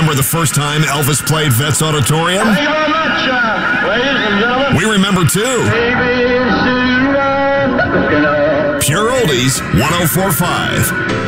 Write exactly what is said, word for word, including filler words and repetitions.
remember the first time Elvis played Vets Auditorium? Thank you very much, uh, ladies and gentlemen. We remember too. Baby, Pure Oldies, one oh four point five.